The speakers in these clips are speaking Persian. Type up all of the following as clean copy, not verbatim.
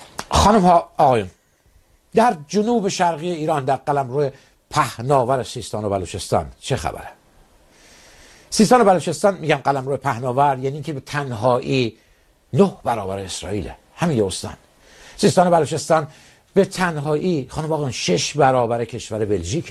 خانم ها آقایون، در جنوب شرقی ایران در قلمرو پهناور سیستان و بلوچستان چه خبره؟ سیستان و بلوچستان، میگم قلمرو پهناور یعنی که به تنهایی 9 برابر اسرائیله، همین استان. سیستان و بلوچستان به تنهایی خانم آقایون 6 برابر کشور بلژیکه.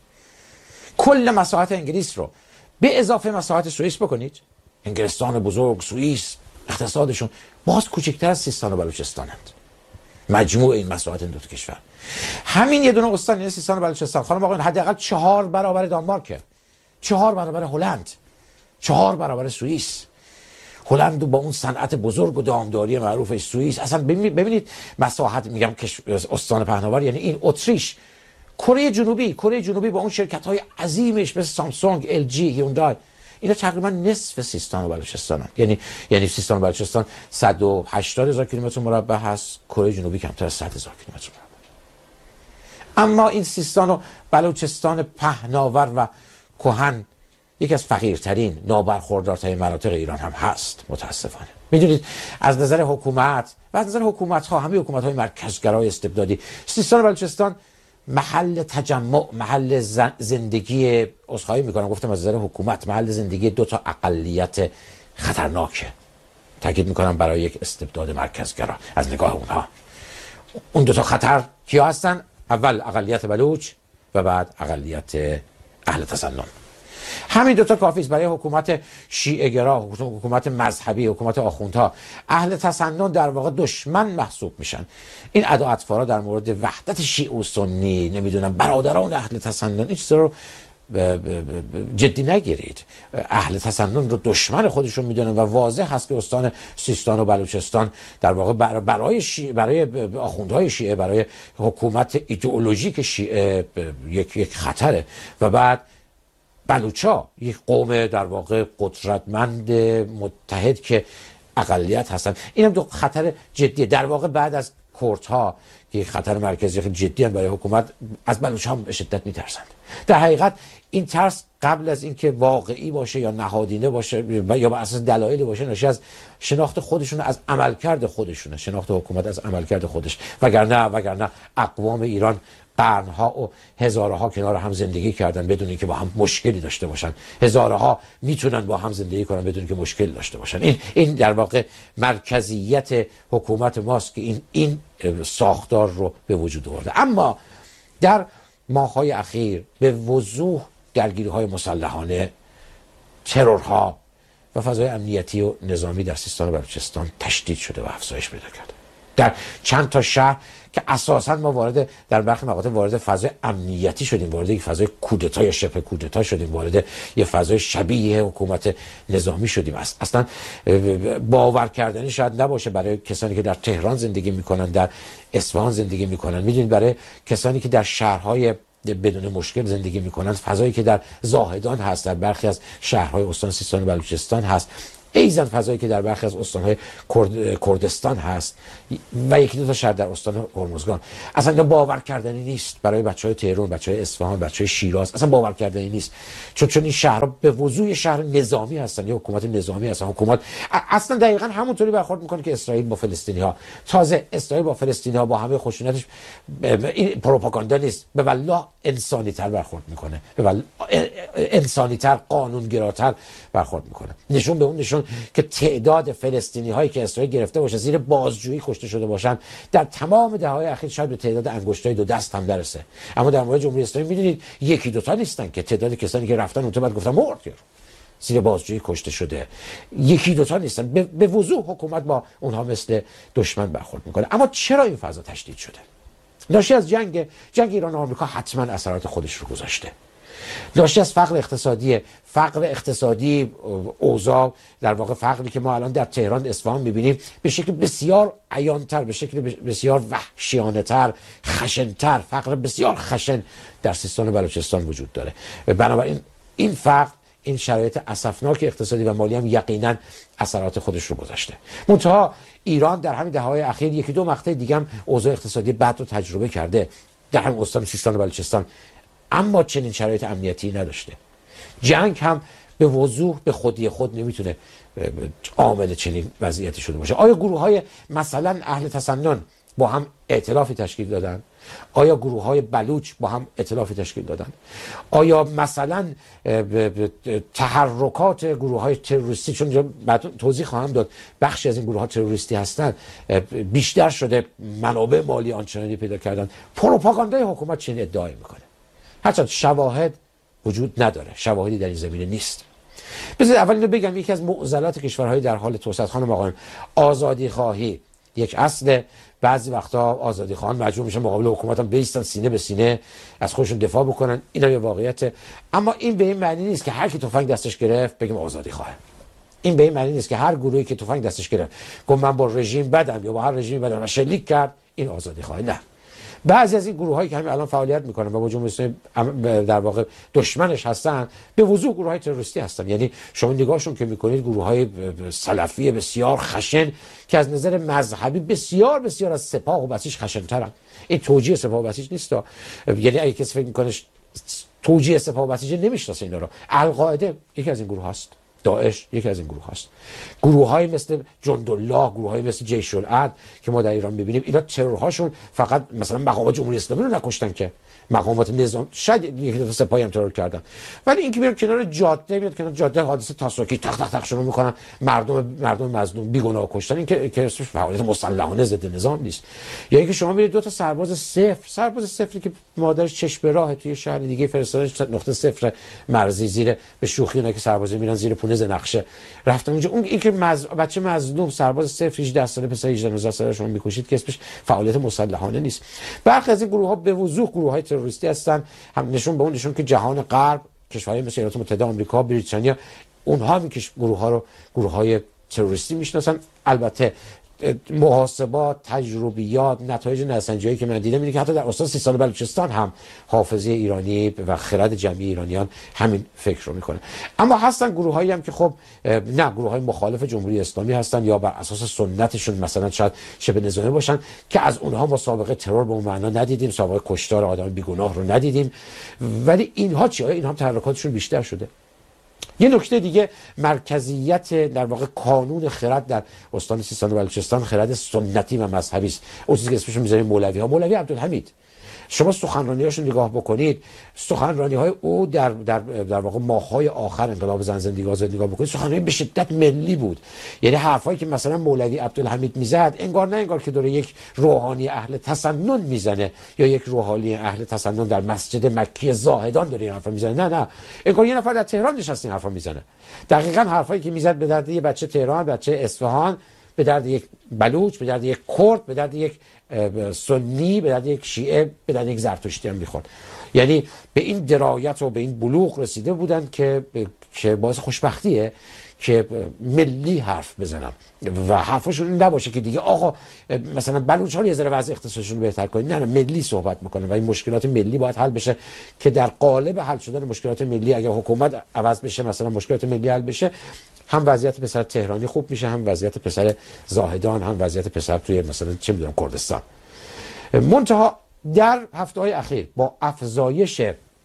کل مساحت انگلیس رو به اضافه مساحت سوئیس بکنید، انگلستان بزرگ، سوئیس، اقتصادشون باز کوچکتر از سیستان و بلوچستانند. مجموع این مساحت این دو تا کشور، همین یه دونه استان یعنی سیستان و بلوچستان خانم آقایون حداقل 4 برابر دانمارکه، 4 برابر هلند، 4 برابر سوئیس. هلند با اون صنعت بزرگ و دامداری معروف سوئیس، اصلا ببینید مساحت، میگم استان پهناور یعنی این اتریش. کره جنوبی با اون شرکت‌های عظیمش مثل سامسونگ، ال جی، هیوندای، اینا تقریبا نصف سیستان و بلوچستانن. یعنی سیستان و بلوچستان 180,000 کیلومتر مربع هست، کره جنوبی کمتر از 100,000 کیلومتر مربع. اما این سیستان و بلوچستان پهناور و کهن یکی از فقیرترین، نابرخوردارترین مناطق ایران هم هست متاسفانه. میدونید از نظر حکومت و از نظر حکومت‌ها، همه حکومت‌های مرکزگرای استبدادی، سیستان و بلوچستان محل تجمع، محل زندگی، عذرخواهی میکنم گفتم از نظر حکومت، محل زندگی 2 تا اقلیت خطرناکه. تاکید میکنم برای یک استبداد مرکزگرا از نگاه اونها. اون 2 تا خطر کیا هستن؟ اول اقلیت بلوچ و بعد اقلیت اهل تسنن. همین 2 تا کافی است برای حکومت شیعه گرا، حکومت مذهبی، حکومت آخوندها. اهل تسنن در واقع دشمن محسوب میشن. این ادا اطفارا در مورد وحدت شیعه و سنی، نمیدونم برادران اهل تسنن، این چیزا رو جدی نگیرید. اهل تسنن رو دشمن خودشون میدونن و واضح هست که استان سیستان و بلوچستان در واقع برای آخوندهای شیعه، برای حکومت ایدئولوژیک شیعه یک خطره. و بعد بلوچا یک قوم در واقع قدرتمند متحد که اقلیت هستن، این هم 2 خطر جدیه. در واقع بعد از کردها که خطر مرکزی خیلی جدی برای حکومت، از بلوچ هم به شدت میترسند. در حقیقت این ترس قبل از اینکه واقعی باشه یا نهادینه باشه یا بر اساس دلایلی باشه، ناشی از شناخت خودشون، از عملکرد خودشونه، شناخت حکومت از عملکرد خودش. وگرنه اقوام ایران قرنها و هزارها کنار هم زندگی کردن بدون اینکه با هم مشکلی داشته باشن. هزارها میتونن با هم زندگی کنن بدون اینکه مشکلی داشته باشن. این در واقع مرکزیت حکومت ماست که این ساختار رو به وجود آورده. اما در ماه‌های اخیر به وضوح درگیری‌های مسلحانه، ترورها و فضای امنیتی و نظامی در سیستان و بلوچستان تشدید شده و افزایش پیدا کرده. در چند تا شهر که اساساً ما در برخی مقاطع وارد فضای امنیتی شدیم، وارد یک فضای کودتا یا شبه کودتا شدیم، وارد یک فضای شبیه حکومت نظامی شدیم. اصلا باور کردنی شاید نباشه برای کسانی که در تهران زندگی میکنن، در اصفهان زندگی میکنن. میدونید برای کسانی که در شهرهای بدون مشکل زندگی میکنن، فضایی که در زاهدان هست، در برخی از شهرهای استان سیستان و بلوچستان هست، ایزن فضایی که در برخی از استان‌های کردستان هست و 1-2 تا شهر در استان هرمزگان، اصلا باور کردنی نیست برای بچه‌های تهران، بچه‌های اصفهان، بچه‌های شیراز. اصلا باور کردنی نیست، چون این شهرها به وضوح شهر نظامی هستن یا حکومت نظامی هستن. حکومت اصلا دقیقاً همونطوری برخورد میکنه که اسرائیل با فلسطینی‌ها. تازه اسرائیل با فلسطینی‌ها با همه خشونتش، این پروپاگاندا نیست، به والله انسانی‌تر برخورد میکنه، به والله انسانی‌تر، قانونگراتر برخورد میکنه. نشون که تعداد فلسطینی هایی که اسرائیل گرفته باشه زیر بازجویی کشته شده باشن در تمام دهه‌های اخیر شاید به تعداد انگشتای 2 دست هم برسه. اما در مورد جمهوری اسلامی میدونید 1-2 تا نیستن که تعداد کسانی که رفتن اونجا بعد گفتن مرد زیر بازجویی کشته شده، 1-2 تا نیستن. به وضوح حکومت با اونها مثل دشمن برخورد میکنه. اما چرا این فضا تشدید شده؟ ناشی از جنگ ایران و آمریکا حتما اثرات خودش رو گذاشته. ناشی از فقر اقتصادی، اوضاع در واقع فقری که ما الان در تهران، اصفهان میبینیم به شکل بسیار عیان‌تر، به شکل بسیار وحشیانه‌تر، خشن‌تر، فقر بسیار خشن در سیستان و بلوچستان وجود داره. بنابراین این فقر، این شرایط اسفناک اقتصادی و مالی هم یقینا اثرات خودش رو گذاشته. منتها ایران در همین دهه‌های اخیر 1-2 مقطع دیگه هم اوضاع اقتصادی بد رو تجربه کرده در همین استان سیستان و بلوچستان، اما چنین شرایط امنیتی نداشته. جنگ هم به وضوح به خودی خود نمیتونه عامل چنین وضعیتی شده باشه. آیا گروه‌های مثلا اهل تسنن با هم ائتلافی تشکیل دادن؟ آیا گروه های بلوچ با هم ائتلافی تشکیل دادن؟ آیا مثلا تحرکات گروه های تروریستی، چون بعد توضیح خواهم داد بخشی از این گروه ها تروریستی هستند، بیشتر شده منابع مالی آنچنانی پیدا کردن، پروپاگاندای حکومت چنین ادعایی میکنه، هرچند شواهد وجود نداره، شواهدی در این زمینه نیست. بذارید اول اینو بگم، یکی از معضلات کشورهای در حال توسعه، خانم آقایان، آزادی خواهی یک اصل. بعضی وقتا آزادی خواهان مجبور میشن مقابل حکومت هم بیستن، سینه به سینه از خودشون دفاع بکنن، اینا یه واقعیته. اما این به این معنی نیست که هر کی تفنگ دستش گرفت بگیم آزادی خواه. این به این معنی نیست که هر گروهی که تفنگ دستش گرفت گفت من با رژیم بدم یا با هر رژیمی بدم و شلیک کرد این آزادی خواه. نه، بعضی از این گروهایی که همین الان فعالیت میکنن و با جمهوری اسلامی در واقع دشمنش هستن، به وضوح گروهای تروریستی هستن. یعنی شما نگاهشون که میکنید گروهای سلفی بسیار خشن که از نظر مذهبی بسیار بسیار از سپاه و بسیج خشن‌ترن. این توجیه سپاه و بسیج نیست. یعنی اگه کسی فکر میکنه توجیه سپاه و بسیج، نمیشناسه اینا رو. القاعده یکی از این گروه هست، داعش یکی از این گروه هست، گروه های مثل جندالله، گروه های مثل جیش العدل که ما در ایران میبینیم، اینا ترورهاشون فقط مثلا مقامات جمهوری اسلامی رو نکشتن که مقامات نظام، شاید یک دفعه سپاهی هم ترور کردن، ولی اینکه میاد کنار جاده، میاد کنار جاده حادثه تاسوکی تق تق تق شروع میکنن، مردم مظلوم بیگناه کشتن، این که اسمش فعالیت مسلحانه ضد نظام نیست. یا اینکه شما میرید دو تا سرباز صفری که مادرش چشم به راه توی شهر دیگه فرستادنش نقطه صفر مرزی، زیر به شوخی اونایی که سربازی میرن زیر پونه نقشه رفتن اونجا، اون این که بچه مظلوم سرباز صفر 18 ساله پسر 18 19 ساله شما میکشید که اسمش فعالیت مسلحانه نیست. برخی از این گروه ها به وضوح گروه های تروریستی هستن، هم نشون به اون نشون که جهان غرب، کشورهای مثل ایالات متحده آمریکا، بریتانیا، اونها هم که گروه ها رو گروه های تروریستی میشناسن. البته محاسبات، تجربیات، نتایج نظرسنجی‌هایی که من دیدم اینه که حتی در استان سیستان و بلوچستان هم حافظه ایرانی و خرد جمعی ایرانیان همین فکر رو میکنه. اما هستن گروهایی هم که خب نه، گروه‌های مخالف جمهوری اسلامی هستن یا بر اساس سنتشون مثلا شاید شبه نظامی باشن که از اونها ما سابقه ترور به اون معنا ندیدیم، سابقه کشتار آدم بیگناه رو ندیدیم، ولی اینها چیه؟ اینها هم تحرکاتشون بیشتر شده. یه نکته دیگه، مرکزیت در واقع کانون خرد در استان سیستان و بلوچستان خرد سنتی و مذهبی است. اون چیزی که اسمش میذاریم مولوی‌ها، مولوی عبدالحمید، شما سخنرانی‌هاشو نگاه بکنید، سخنرانی‌های او در واقع ماه‌های آخر انقلاب زن زندگی آزاد نگاه بکنید، سخنرانی به شدت ملی بود. یعنی حرفایی که مثلا مولوی عبدالحمید میزد انگار نه انگار که داره یک روحانی اهل تسنن میزنه یا یک روحانی اهل تسنن در مسجد مکی زاهدان داره این حرفا میزنه، نه انگار یه نفر در تهران نشسته این حرفا میزنه. دقیقاً حرفایی که میزد به درد یه بچه تهران، بچه اصفهان، به درد یک بلوچ، به درد یک کرد، به درد یک سنی، به درد یک شیعه، به درد یک زرتشتی هم میخورد. یعنی به این درایت و به این بلوغ رسیده بودن که باعث خوشبختیه که ملی حرف بزنم و حرفشون این نباشه که دیگه آقا مثلا بلوچ ها یه ذره وضع اقتصادشون بهتر کنید، نه ملی صحبت میکنه و این مشکلات ملی باید حل بشه که در قالب حل شدن مشکلات ملی اگر حکومت عوض بشه، مثلا مشکلات ملی حل بشه، هم وضعیت پسر تهرانی خوب میشه، هم وضعیت پسر زاهدان، هم وضعیت پسر توی مثلا چه میدونم کردستان. منتها در هفته‌های اخیر با افزایش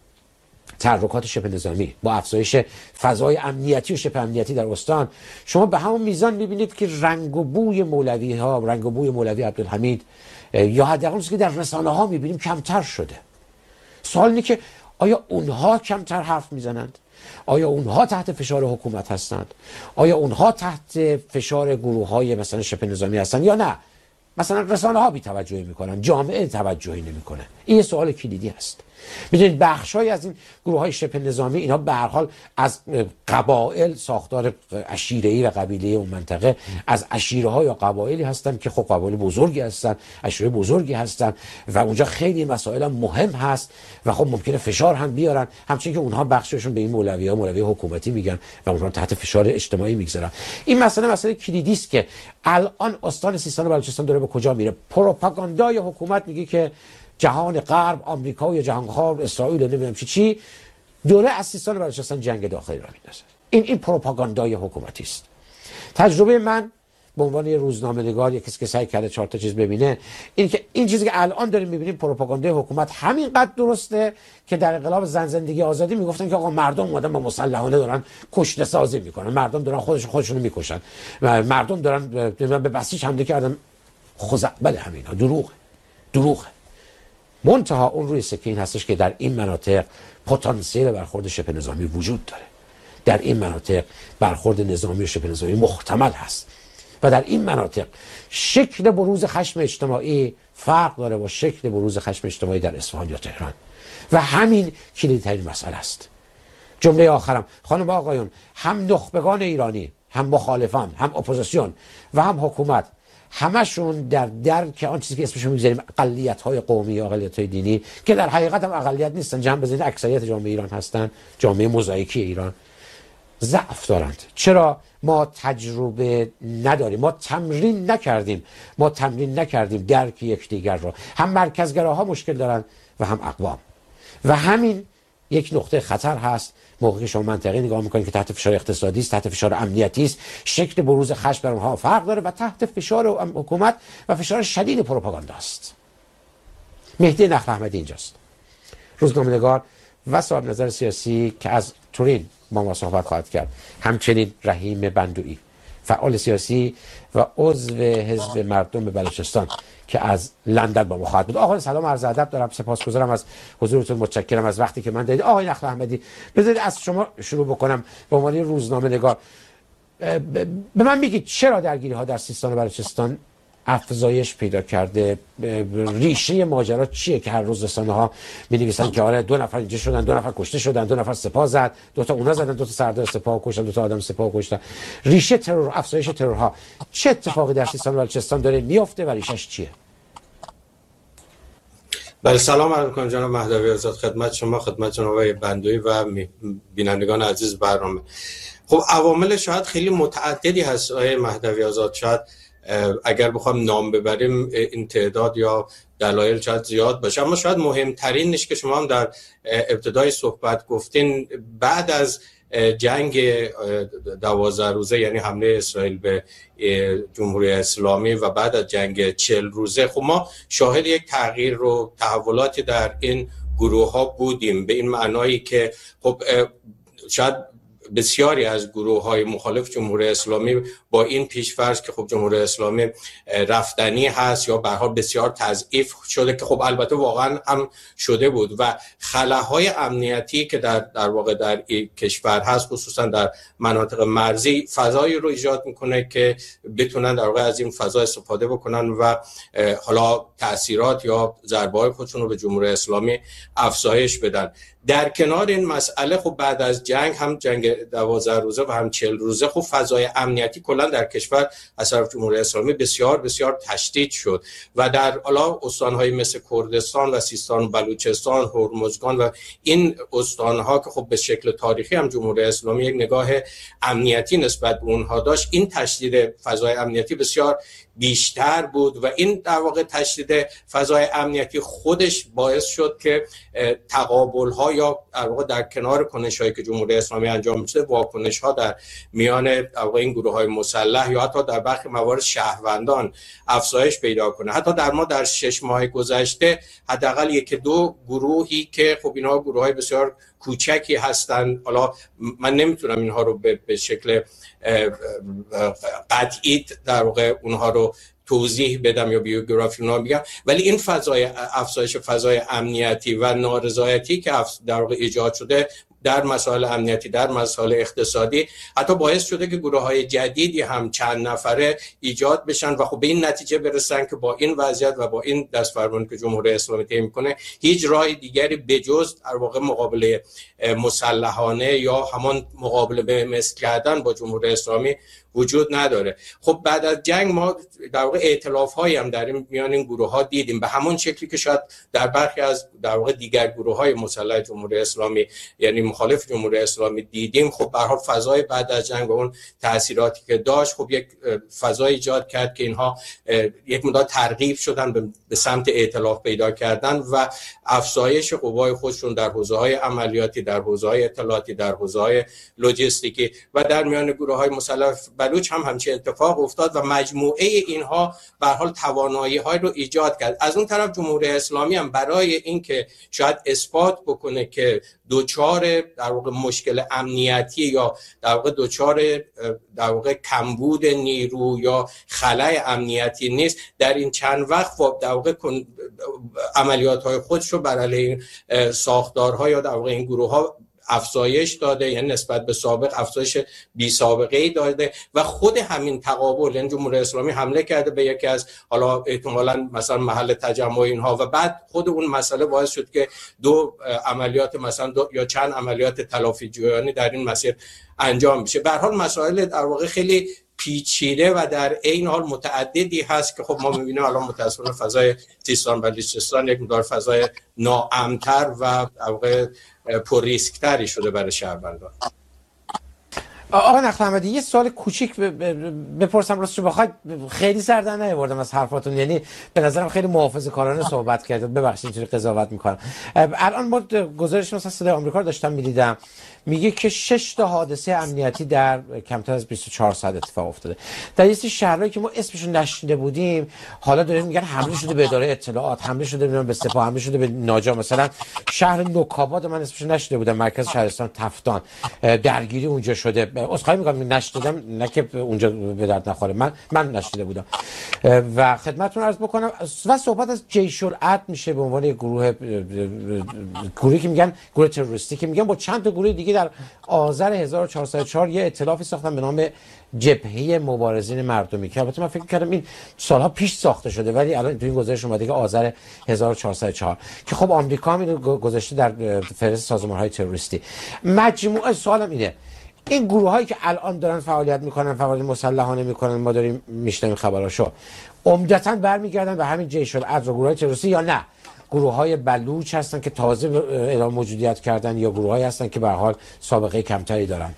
تحرکات شبه نظامی، با افزایش فضای امنیتی و شبه امنیتی در استان، شما به همون میزان میبینید که رنگ و بوی مولوی ها، رنگ و بوی مولوی عبدالحمید یا حداقل که در رسانه ها میبینیم کمتر شده. سوال اینه که آیا اونها کمتر حرف میزنند؟ آیا اونها تحت فشار حکومت هستند؟ آیا اونها تحت فشار گروه های مثلا شبه نظامی هستند یا نه؟ مثلا رسانه ها بی توجهی میکنن، جامعه توجهی نمیکنه. این یه سوال کلیدی هست. میدونید بخشای از این گروه های شبه نظامی اینا به هر حال از قبایل، ساختار عشیره‌ای و قبیله‌ای اون منطقه، از عشیره‌ها یا قبایلی هستن که خب قبایل بزرگی هستن، عشیره بزرگی هستن و اونجا خیلی مسائل مهم هست و خب ممکنه فشار هم بیارن، همچنین که اونها بخششون به این مولوی‌ها مولوی حکومتی میگن و اونها تحت فشار اجتماعی میگذارن. این مسئله کلیدی است که الان استان سیستان و بلوچستان داره به کجا میره. پروپاگاندای حکومت میگه که جهان غرب، آمریکا یا جهان غرب، اسرائیل، نمیدونم چی دوره از سیستان و بلوچستان جنگ داخلی را میندازه. این پروپاگاندای حکومتی است. تجربه من به عنوان یه روزنامه‌نگار، یک کسی که سعی کرده 4 تا چیز ببینه، این چیزی که الان داریم می‌بینیم پروپاگاندای حکومت همینقدر درسته که در انقلاب زن زندگی آزادی میگفتن که آقا مردم اومدن با مسلحانه دارن کشته سازی میکنن، مردم دارن خودشون میکشن و مردم دارن به بسیج حمله کردن. خزعبل همینا دروغه. منتها اون روی سکه این هستش که در این مناطق پتانسیل برخورد شبه نظامی وجود داره، در این مناطق برخورد نظامی و شبه نظامی محتمل هست و در این مناطق شکل بروز خشم اجتماعی فرق داره با شکل بروز خشم اجتماعی در اصفهان یا تهران و همین کلیدترین مسئله است. جمله آخرم، خانم و آقایون، هم نخبگان ایرانی، هم مخالفان، هم اپوزیسیون و هم حکومت، همشون در درک آن چیزی که اسمشون می‌ذاریم اقلیت‌های قومی یا اقلیت‌های دینی که در حقیقت هم اقلیت نیستن، جمع بزنید اکثریت جامعه ایران هستن، جامعه موزاییکی ایران، ضعف دارند. چرا؟ ما تجربه نداریم، ما تمرین نکردیم درک یکدیگر رو. هم مرکزگراها مشکل دارن و هم اقوام و همین یک نقطه خطر هست موقعی شما منطقه نگاه میکنید که تحت فشار اقتصادی است، تحت فشار امنیتی است، شکل بروز خشم بر اونها فرق داره و تحت فشار حکومت و فشار شدید پروپاگاندا است. مهدی نخل احمدی اینجاست، روزنامه‌نگار و صاحب نظر سیاسی که از تورین با ما صحبت خواهد کرد. همچنین رحیم بندویی، فعال سیاسی و عضو حزب مردم بلوچستان که از لندن با ما خواهد بود. آقای سلام، عرض ادب دارم، سپاسگزارم از حضورتون، متشکرم از وقتی که من دادید. آقای نخل احمدی، بذارید از شما شروع بکنم به عنوان روزنامه‌نگار. به من میگید چرا درگیری‌ها در سیستان و بلوچستان افزایش پیدا کرده؟ ریشه ماجرا چیه که هر روز رسانه‌ها می‌نویسن که آره 2 نفر اینجا شدن، 2 نفر کشته شدن، 2 نفر سپاه زد، 2 تا اونا زدن، 2 تا سردار سپاه کشتن، 2 تا آدم سپاه کشتن. ریشه ترور، افزایش ترورها چه اتفاقی در سیستان و بلوچستان داره میفته و ریشش چیه؟ بله، سلام عرض می‌کنم جناب مهدوی آزاد، خدمت شما، خدمت جناب آقای بندوی و بینندگان عزیز برنامه. خب عوامل شاید خیلی متعددی هست آقای مهدوی آزاد، شاید اگر بخوام نام ببریم این تعداد یا دلایل شاید زیاد باشه، اما شاید مهمترینش که شما هم در ابتدای صحبت گفتین، بعد از جنگ 12 روزه یعنی حمله اسرائیل به جمهوری اسلامی و بعد از جنگ 40 روزه، خب ما شاهد یک تغییر و تحولاتی در این گروه ها بودیم، به این معنایی که خب شاید بسیاری از گروه‌های مخالف جمهوری اسلامی با این پیش‌فرض که خب جمهوری اسلامی رفتنی هست یا به هر حال بسیار تضعیف شده، که خب البته واقعا هم شده بود، و خلاهای امنیتی که در واقع در این کشور هست، خصوصا در مناطق مرزی، فضایی رو ایجاد میکنه که بتونن در واقع از این فضا استفاده بکنن و حالا تأثیرات یا ضربه‌های خودشون رو به جمهوری اسلامی افزایش بدن. در کنار این مسئله خب بعد از جنگ، هم جنگ 12 روزه و هم 40 روزه، خب فضای امنیتی کلا در کشور از طرف جمهوری اسلامی بسیار بسیار تشدید شد و در استان‌های مثل کردستان و سیستان و بلوچستان، هرمزگان و این استان‌ها که خب به شکل تاریخی هم جمهوری اسلامی یک نگاه امنیتی نسبت به اونها داشت، این تشدید فضای امنیتی بسیار بیشتر بود و این در واقع تشدید فضای امنیتی خودش باعث شد که تقابل‌ها یا در واقع در کنار کنش‌هایی که جمهوری اسلامی انجام می‌ده، واکنش‌ها در میان در واقع این گروه‌های مسلح یا حتی در برخی موارد شهروندان افزایش پیدا کنه. حتی در 6 ماه گذشته حداقل 1-2 گروهی که خب اینها گروه‌های بسیار کوچکی هستند، حالا من نمیتونم اینها رو به شکل قطعی در واقع اونها رو توضیح بدم یا بیوگرافی اونها بگم، ولی این افزایش فضای امنیتی و نارضایتی که در واقع ایجاد شده در مسائل امنیتی، در مسائل اقتصادی، حتی باعث شده که گروه‌های جدیدی هم چند نفره ایجاد بشن و خب به این نتیجه برسن که با این وضعیت و با این دستفرمانی که جمهوری اسلامی طی می‌کنه، هیچ راه دیگری بجز در واقع مقابله مسلحانه یا همان مقابله به مثل کردن با جمهوری اسلامی وجود نداره. خب بعد از جنگ ما در واقع ائتلاف‌هایی هم در میان این گروه‌ها دیدیم، به همون شکلی که شاید در برخی از در واقع دیگر گروه‌های مسلح جمهوری اسلامی یعنی مخالف جمهوری اسلامی دیدیم. خب به هر حال فضای بعد از جنگ و اون تأثیراتی که داشت، خب یک فضای ایجاد کرد که اینها یک مقدار ترغیب شدن به سمت ائتلاف پیدا کردن و افزایش قوای خودشون در حوزه‌های عملیاتی، در حوزه‌های اطلاعاتی، در حوزه‌های لوجستیکی و در میان گروه‌های مسلح بلوچ هم همچین اتفاق افتاد و مجموعه اینها به هر حال توانایی‌های رو ایجاد کرد. از اون طرف جمهوری اسلامی هم برای اینکه شاید اثبات بکنه که دوچار در واقع مشکل امنیتی یا در واقع دوچار در واقع کمبود نیرو یا خلأ امنیتی نیست، در این چند وقت در واقع عملیات‌های خودش رو بر علیه ساختارها یا در واقع این گروه‌ها افزایش داده، یعنی نسبت به سابق افزایش بی سابقه ای داده و خود همین تقابل، یعنی جمهوری اسلامی حمله کرده به یکی از حالا احتمالاً مثلا محل تجمع اینها و بعد خود اون مسئله باعث شد که دو عملیات مثلا یا چند عملیات تلافی جویانه در این مسیر انجام بشه. به هر حال مسائل در واقع خیلی پیچیده و در عین حال متعددی هست که خب ما می‌بینیم الان متأسفانه فضای سیستان بلوچستان یک مقدار فضای ناامن‌تر و در واقع پر ریسک تری شده برای شهروندان. آقا نقل احمدی یه سوال کوچیک بپرسم، راستش بخواید خیلی سر در نیاوردم از حرفاتون، یعنی به نظرم خیلی محافظه‌کارانه صحبت کردید، ببخشید اینطوری قضاوت میکنم. الان ما گزارش مثلا صدای آمریکا رو داشتم می‌دیدم، میگه که 6 تا حادثه امنیتی در کمتر از 24 ساعت اتفاق افتاده در یه سری شهرهایی که ما اسمشون نشنیده بودیم. حالا دارن میگن حمله شده به اداره اطلاعات، حمله شده به سپاه، حمله شده به ناجا. مثلا شهر نوکاباد من اسمشون نشنیده بودم، مرکز شهرستان تفتان، درگیری اونجا شده. اسخای میگم نشنیدم، نه که اونجا به درد نخوره، من نشنیده بودم. و خدمتتون عرض بکنم و صحبت از جیش العدل میشه به عنوان گروهی که میگن گروه تروریستی، که میگن با چند تا گروه دیگه در آذر 1404 یه ائتلافی ساختن به نام جبهه مبارزین مردمی، که البته من فکر کردم این سالها پیش ساخته شده ولی الان تو این گزارش اومده که آذر 1404 که خب آمریکا هم اینو گذاشته در فهرست سازمان‌های تروریستی. مجموعه سوالم اینه، این گروهایی که الان دارن فعالیت میکنن، فعالیت مسلحانه میکنن، ما داریم میشنویم خبراشو، عمدتاً برمیگردن به همین جیش العدل و گروه‌های تروریستی، یا نه گروه‌های بلوچ هستن که تازه اعلام موجودیت کردن، یا گروه‌هایی هستن که به هر حال سابقه کمتری دارن؟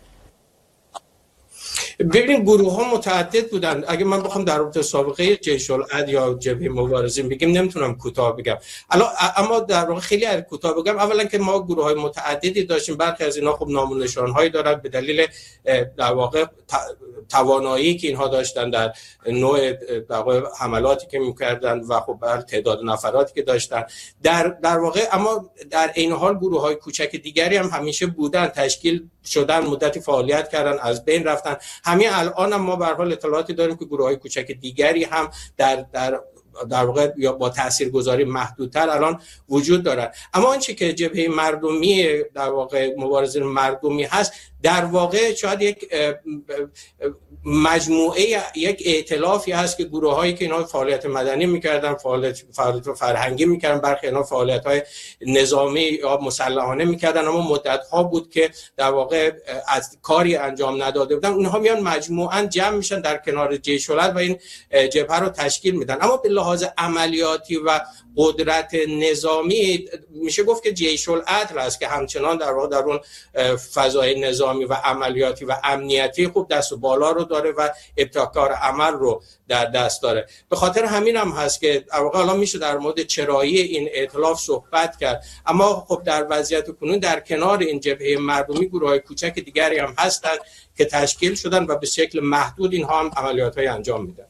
ببین گروه‌ها متعدد بودن. اگه من بخوام در رابطه سابقه جیش العدل یا جبهه مبارزین بگم نمیتونم کوتاه بگم، اما در واقع خیلی کوتاه بگم. اولا که ما گروه‌های متعددی داشتیم، برخی از اینا خب نام و نشان‌هایی دارن به دلیل در واقع توانایی که اینها داشتن در نوع در واقع حملاتی که می‌کردن و خب بر تعداد نفراتی که داشتن در واقع. اما در این حال گروه‌های کوچک دیگری هم همیشه بودن، تشکیل شدن، مدتی فعالیت کردن، از بین رفتن. همین الان هم ما به هر حال اطلاعاتی داریم که گروه‌های کوچک دیگری هم در واقع یا با تاثیرگذاری محدودتر الان وجود دارن. اما آنچه که جبهه مردمی در واقع مبارزین مردمی هست، در واقع شاید یک مجموعه، یک ائتلافی هست که گروه‌هایی که اینا فعالیت مدنی می‌کردن، فعالیت فرهنگی می‌کردن، برخی اینا فعالیت‌های نظامی یا مسلحانه می‌کردن، اما مدت‌ها بود که در واقع از کاری انجام نداده بودن. اونها میان مجموعاً جمع میشن در کنار جیش العدل و این جبهه رو تشکیل میدن. اما به لحاظ عملیاتی و قدرت نظامی میشه گفت که جیش العدل است که همچنان در واقع در اون فضای نظامی و عملیاتی و امنیتی خوب دست و بالا رو داره و ابتکار عمل رو در دست داره. به خاطر همین هم هست که در واقع الان میشه در مورد چرایی این ائتلاف صحبت کرد. اما خب در وضعیت کنون در کنار این جبهه مردمی گروه‌های کوچک دیگری هم هستند که تشکیل شدن و به شکل محدود اینها هم عملیات‌های انجام میدن.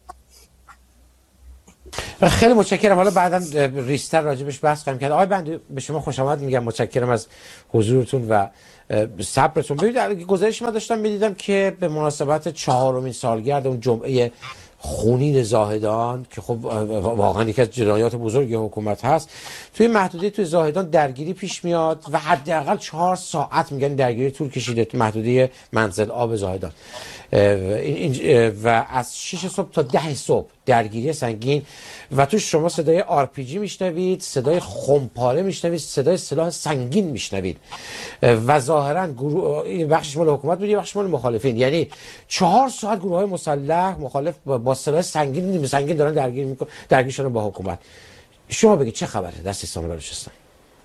خیلی متشکرم. حالا بعداً ریستر راجبش بحث خواهیم کرد. آقای بندی به شما خوش آمد میگم، متشکرم از حضورتون و صبرتون. ببینید گزارش ما داشتم میدیدم که به مناسبت 4مین سالگرد اون جمعه خونین زاهدان که خب واقعا یکی از جنایات بزرگ حکومت هست، توی محدوده توی زاهدان درگیری پیش میاد و حداقل 4 ساعت میگن درگیری طول کشیده تو محدوده منزل آب زاهدان و از 6 صبح تا 10 صبح درگیری سنگین و توش شما صدای RPG میشنوید، صدای خمپاره میشنوید، صدای سلاح سنگین میشنوید و ظاهرا گروه بخشش مال حکومت بود، بخشش مال مخالفین. یعنی 4 ساعت گروه های مسلح مخالف با سلاح سنگین نیمه سنگین دارن درگیر شدن با حکومت. شما بگید چه خبره در سیستان بلوچستان؟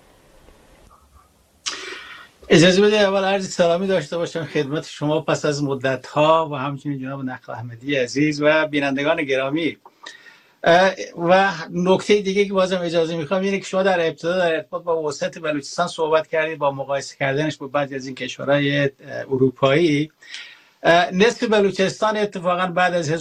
اجازه بده اول عرض سلامی داشته باشم خدمت شما پس از مدت‌ها و همچنین جناب نقل احمدی عزیز و بینندگان گرامی. و نکته دیگه که بازم اجازه میخوام اینه که شما در ابتدا در ارتباط با وسعت بلوچستان صحبت کردید با مقایسه کردنش با بعضی از این کشورهای اروپایی. نصف بلوچستان اتفاقا بعد از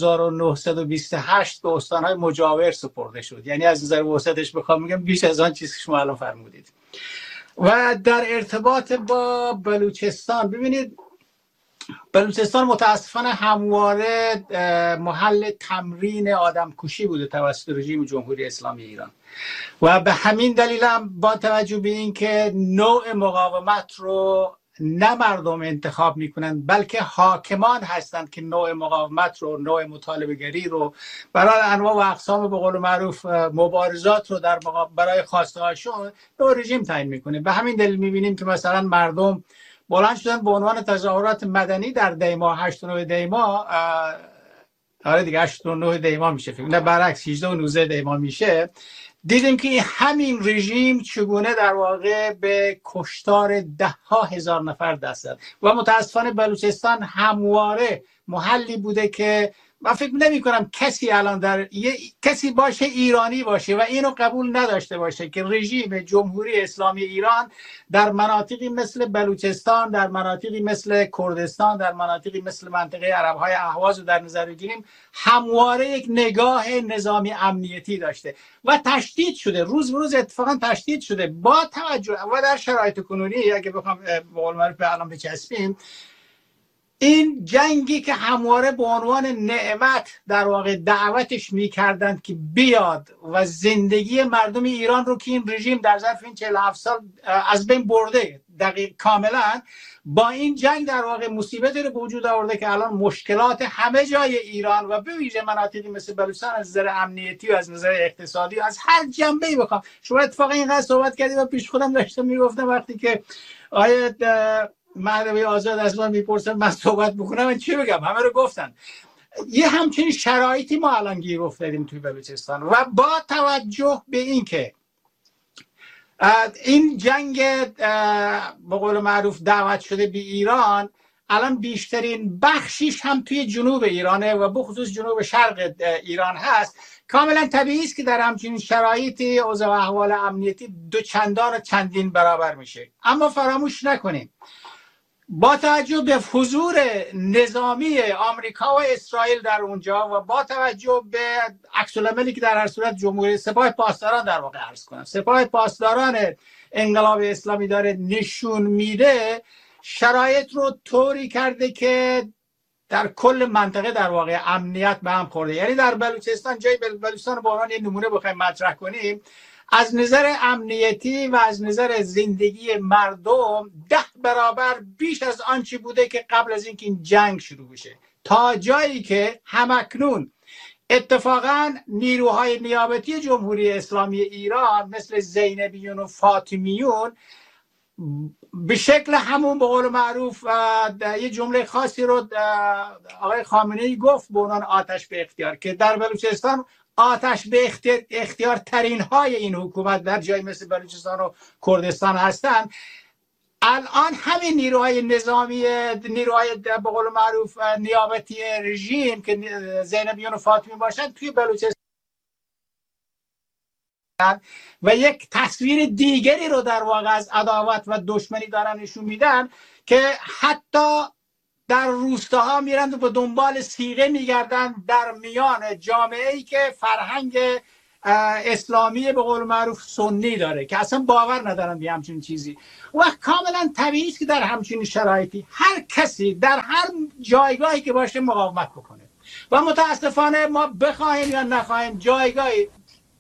1928 به استانهای مجاور سپرده شد. یعنی از نظر وسعتش بخوام بگم بیش از آن چیزی که شما الان فرمودید. و در ارتباط با بلوچستان، ببینید بلوچستان متاسفانه همواره محل تمرین آدمکشی بوده توسط رژیم جمهوری اسلامی ایران و به همین دلیل هم با توجه به اینکه نوع مقاومت رو نه مردم انتخاب میکنن بلکه حاکمان هستند که نوع مقاومت رو، نوع مطالبه گری رو برای انواع و اقسام به قول معروف مبارزات رو برای خواسته هاشون نوع رژیم تعیین میکنه. به همین دلیل میبینیم که مثلا مردم بلند شدن به عنوان تظاهرات مدنی در دیما 8 و 9 دیما، آره دیگه 8 و 9 دیما میشه، فکر نه برعکس 18 و 19 دیما میشه. دیدیم که همین رژیم چگونه در واقع به کشتار 10,000 نفر دست زد و متاسفانه بلوچستان همواره محلی بوده که من فکر نمی کنم کسی الان کسی باشه ایرانی باشه و اینو قبول نداشته باشه که رژیم جمهوری اسلامی ایران در مناطقی مثل بلوچستان، در مناطقی مثل کردستان، در مناطقی مثل منطقه عربهای اهواز رو در نظر بگیریم، همواره یک نگاه نظامی امنیتی داشته و تشدید شده، روز به روز اتفاقا تشدید شده با توجه و در شرایط کنونی اگه بخوام به قول معروف به الان بچسبیم، این جنگی که همواره به عنوان نعمت در واقع دعوتش میکردند که بیاد و زندگی مردم ایران رو که این رژیم در ظرف این 47 سال از بین برده دقیق کاملا، با این جنگ در واقع مصیبتی رو به وجود آورده که الان مشکلات همه جای ایران و به ویژه مناطقی مثل بلوچستان از نظر امنیتی و از نظر اقتصادی و از هر جنبه‌ای بخوام، شما اتفاقا اینقدر صحبت کردید و پیش خودم داشتم میگفتم وقتی که آیه مهدوی آزاد از من میپرسن من صحبت بکنم من چی بگم، همه رو گفتن. یه همچین شرایطی ما الان گیر افتادیم توی بلوچستان و با توجه به این که این جنگ به قول معروف دعوت شده به ایران الان بیشترین بخشیش هم توی جنوب ایرانه و بخصوص جنوب شرق ایران هست، کاملا طبیعی است که در همچین شرایطی اوضاع و احوال امنیتی دو چندان و چندین برابر میشه. اما فراموش نکنیم با توجه به حضور نظامی آمریکا و اسرائیل در اونجا و با توجه به عکس العملی که در هر صورت جمهوری سپاه پاسداران در واقع عرض کنم سپاه پاسداران انقلاب اسلامی داره نشون میده، شرایط رو طوری کرده که در کل منطقه در واقع امنیت به هم خورده. یعنی در بلوچستان، جای بلوچستان به عنوان نمونه بخوایم مطرح کنیم، از نظر امنیتی و از نظر زندگی مردم 10 برابر بیش از آنچه بوده که قبل از اینکه این جنگ شروع بشه، تا جایی که همکنون اتفاقا نیروهای نیابتی جمهوری اسلامی ایران مثل زینبیون و فاطمیون به شکل همون به قول معروف یه جمله خاصی رو آقای خامنه‌ای گفت به عنوان آتش به اختیار، که در بلوچستان آتش به اختیار ترین های این حکومت در جای مثل بلوچستان و کردستان هستند. الان همین نیروهای نظامی، نیروهای به قول معروف نیابتی رژیم که زینبیون و فاطمی باشند توی بلوچستان و یک تصویر دیگری رو در واقع از عداوت و دشمنی دارن نشون میدن که حتی در روستاها میرند و به دنبال صیغه میگردن در میان جامعه‌ای که فرهنگ اسلامی به قول معروف سنی داره که اصلا باور ندارن به همچین چیزی و کاملا طبیعی است که در همچین شرایطی هر کسی در هر جایگاهی که باشه مقاومت بکنه و متاسفانه ما بخوایم یا نخوایم جایگاهی.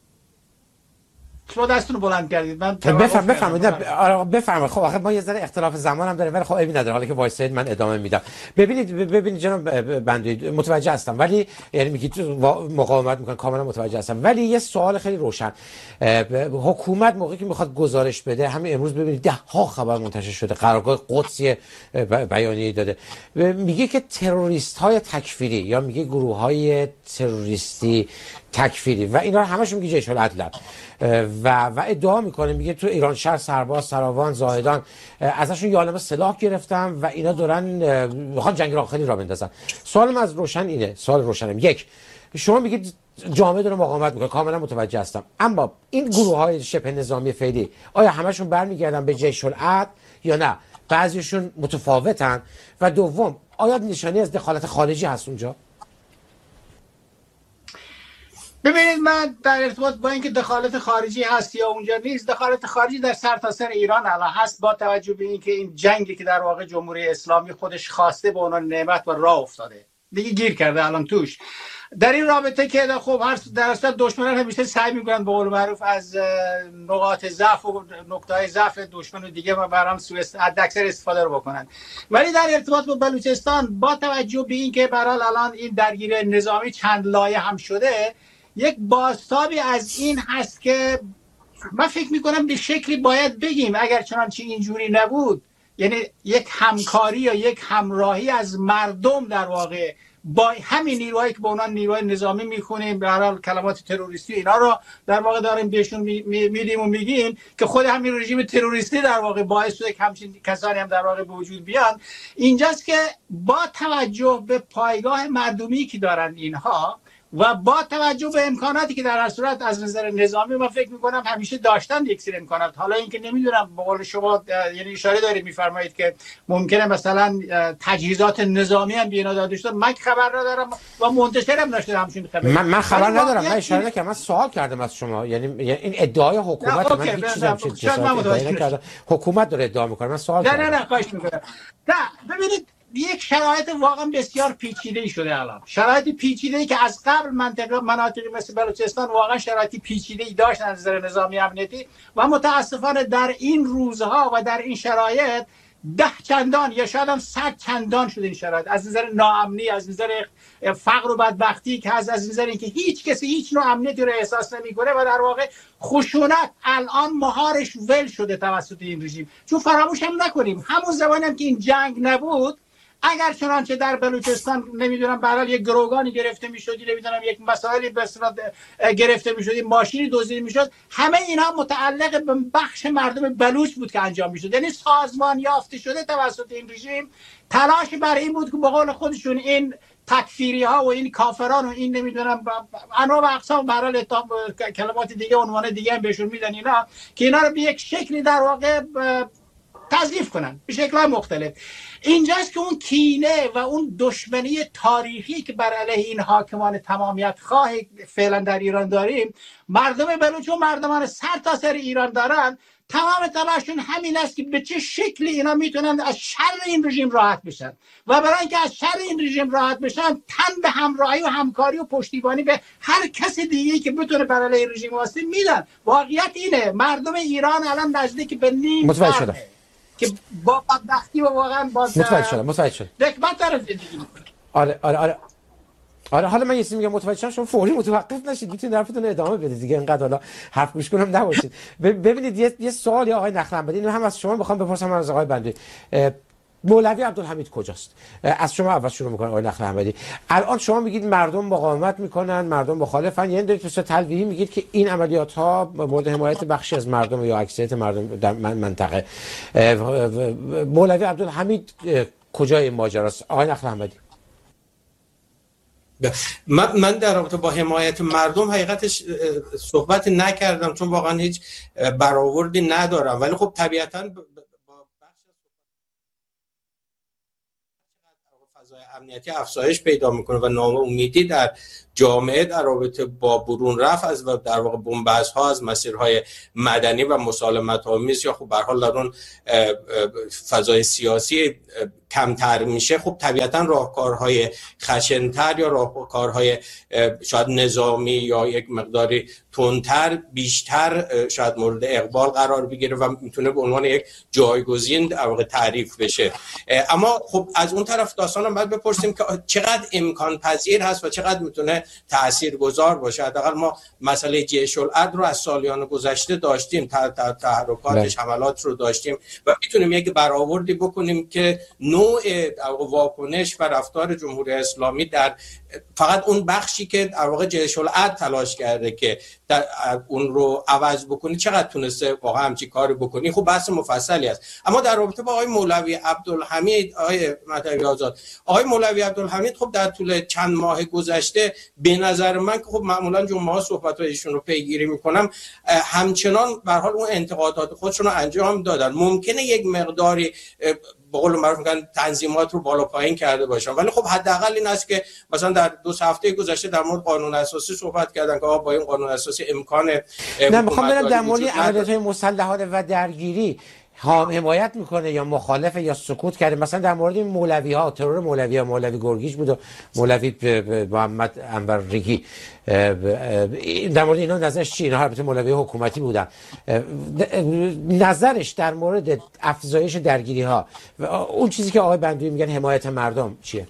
شما دستون رو بلند کردید، من بفرمایید. خب آخه ما یه ذره اختلاف زمان هم داریم ولی خب عیبی نداره، حالا که وایسید من ادامه میدم. ببینید جناب بندی متوجه هستم، ولی یعنی میگید مقاومت میکنن، کاملا متوجه هستم، ولی یه سوال خیلی روشن. حکومت موقعی که میخواد گزارش بده، همین امروز ببینید 10 ها خبر منتشر شده، قرارگاه قدسی بیانیه داده، میگه که تروریست های تکفیری یا میگه گروه های تروریستی تکفیری و اینا رو همشون میگه جیش العدل و ادعا میکنه، میگه تو ایران شهر سرباز، سراوان، زاهدان ازشون یه عالمه سلاح گرفتم و اینا دارن میخوان جنگ داخلی را بندازن. سوالم از روشن اینه، سوال روشنم، یک، شما میگید جامعه داره مقاومت میکنه، کاملا متوجه هستم، اما این گروه های شبه نظامی فعلی آیا همشون برمیگردن به جیش العدل یا نه؟ بعضیشون متفاوتن؟ و دوم آیا نشانی از دخالت خارجی هست اونجا؟ ببینید، من در ارتباط با اینکه دخالت خارجی هست یا اونجا نیست، دخالت خارجی در سرتاسر ایران الان هست، با توجه به اینکه این جنگی که در واقع جمهوری اسلامی خودش خواسته به عنوان نعمت و راه افتاده دیگه، گیر کرده الان توش. در این رابطه که خب هر در اصل دشمنان همیشه سعی میکنن به قول معروف از نقاط ضعف و نقطه‌های ضعف دشمن و دیگه برام حداکثر استفاده رو بکنن. ولی در ارتباط با بلوچستان، با توجه به اینکه به هر حال الان این درگیری نظامی چند لایه هم شده، یک بازتابی از این هست که من فکر میکنم به شکلی باید بگیم اگر چنانچه اینجوری نبود، یعنی یک همکاری یا یک همراهی از مردم در واقع با همین نیروهایی که به عنوان نیروهای نظامی میخونیم، به هر حال کلمات تروریستی اینا رو در واقع داریم بهشون میدیم و میگیم که خود همین رژیم تروریستی در واقع باعث شده که همچین کسانی هم در واقع به وجود بیان. اینجاست که با توجه به پایگاه مردمی که دارن اینها و با توجه به امکاناتی که در هر صورت از نظر نظامی من فکر میکنم همیشه داشتن یک سری امکانات، حالا اینکه نمیدونم به قول شما یعنی اشاره دارید میفرمایید که ممکنه مثلا تجهیزات نظامی هم بینا داده شده، من خبر ندارم و منتشرم نشده همچین خبری. من خبر ندارم، من اشاره نکردم، من سوال کردم از شما، یعنی این ادعای حکومت، من هیچ چیزی نکردم، حکومت داره ادعا میکنه، من سوال کردم. نه خواهش میکنم. نه ببینید، یک شرایط واقعا بسیار پیچیده‌ای شده الان، شرایط پیچیده‌ای که از قبل مناطقی مثل بلوچستان واقعا شرایط پیچیده‌ای داشتن از نظر نظامی امنیتی و متاسفانه در این روزها و در این شرایط 10 چندان یا شاید هم 100 چندان شده این شرایط، از نظر ناامنی، از نظر فقر و بدبختی که از نظر اینکه هیچ کسی هیچ نوع امنیتی رو احساس نمی‌کنه و در واقع خشونت الان مهارش ول شده توسط این رژیم. چون فراموش هم نکنیم همون زمانی هم که این جنگ نبود، اگر چنانچه در بلوچستان نمیدونم به هر حال یک گروگانی گرفته میشد، نمیدونم یک مسائلی به صورت گرفته میشد، ماشینی دزدیده میشد، همه اینا متعلق به بخش مردم بلوچ بود که انجام میشد. یعنی سازمان یافته شده توسط این رژیم تلاش بر این بود که به قول خودشون این تکفیری ها و این کافران و این نمیدونم انواع و اقسام به هر حال کلمات دیگه عنوان دیگه هم بهشون میدن اینا، که اینا رو به یک شکلی در واقع تضعیف کنن به شکل‌های مختلف. اینجاست که اون کینه و اون دشمنی تاریخی که بر علیه این حاکمان تمامیت خواه فعلا در ایران داریم، مردم بلوچ و مردمان سر تا سر ایران دارن، تمام تلاششون همین است که به چه شکلی اینا میتونن از شر این رژیم راحت بشن و برای اینکه از شر این رژیم راحت بشن تن به همراهی و همکاری و پشتیبانی به هر کس دیگه‌ای که بتونه بر علیه رژیم واسطه میدن. واقعیت اینه مردم ایران الان نزدیک به نیم متوجه شدم که با بدبختی و واقعا با متوجه شدم دکمت داره زندگی میکنه. آره حالا من یه چیزی میگم، متوجه شدم، شما فوری متوقف نشید، میتونید حرفتون رو ادامه بدید دیگه، اینقدر حالا حرف گوش کنم نباشید. ببینید یه سوالی آقای نخلنبری هم از شما میخوام بپرسم، از آقای بندی. مولوی عبدالحمید کجاست؟ از شما اول شروع میکنم آقای نخلنبری. الان شما میگید مردم مقاومت میکنن، مردم مخالفن، یعنی دارید به تلویحی میگید که این عملیات ها مورد حمایت بخشی از مردم یا اکثریت مردم در منطقه. مولوی عبدالحمید کجای ماجراست آقای نخلنبری؟ من در رابطه با حمایت مردم حقیقتش صحبت نکردم چون واقعا هیچ برآوردی ندارم، ولی خب طبیعتاً فضای امنیتی افزایش پیدا میکنه و ناامیدی در جامعه در رابطه با برون رفت از در واقع بنبست ها از مسیرهای مدنی و مسالمت آمیز یا خب به هر حال در اون فضای سیاسی کمتر میشه. خب طبیعتا راهکارهای خشن‌تر یا راهکارهای شاید نظامی یا یک مقداری تندتر بیشتر شاید مورد اقبال قرار بگیره و میتونه به عنوان یک جایگزین در واقع تعریف بشه. اما خب از اون طرف داستان باید بپرسیم که چقدر امکان پذیر هست و چقدر میتونه تاثیرگذار باشه. حداقل ما مسئله جیش العدل رو از سالیان گذشته داشتیم، تحرکاتش حملات رو داشتیم و میتونیم یک برآوردی بکنیم که نوع واکنش و رفتار جمهوری اسلامی در فقط اون بخشی که در واقع جیش العدل تلاش کرده که اون رو عوض بکنی چقدر تونسته واقعا همچین کاری بکنی، خب بحث مفصلی است. اما در رابطه با آقای مولوی عبدالحمید، آقای مهدوی آزاد، آقای مولوی عبدالحمید خب در طول چند ماه گذشته به نظر من که خب معمولا جمعه صحبت‌های ایشون رو پیگیری میکنم، همچنان به هر حال اون انتقادات خودشون رو انجام دادن. ممکنه یک مقداری به قول معروف میگن تنظیمات رو بالا پایین کرده باشن، ولی خب حداقل این است که مثلا در 2 هفته گذشته در مورد قانون اساسی صحبت کردن که با این قانون اساسی امکان نه میخوام برم در مورد عملیات‌های مسلحانه و درگیری حمایت میکنه یا مخالفه یا سکوت کرده. مثلا در مورد مولوی ها، ترور مولوی ها، مولوی گرگیش بود و مولوی محمد انور ریگی، در مورد اینا نظرش چیه؟ اینا البته مولوی حکومتی بودن. نظرش در مورد افزایش درگیری ها و اون چیزی که آقای بندوی میگن حمایت مردم چیه؟